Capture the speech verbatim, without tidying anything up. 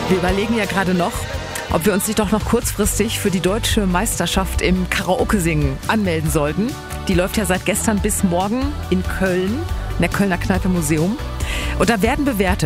Wir überlegen ja gerade noch, ob wir uns nicht doch noch kurzfristig für die deutsche Meisterschaft im Karaoke-Singen anmelden sollten. Die läuft ja seit gestern bis morgen in Köln, in der Kölner Kneipe Museum. Und da werden bewertet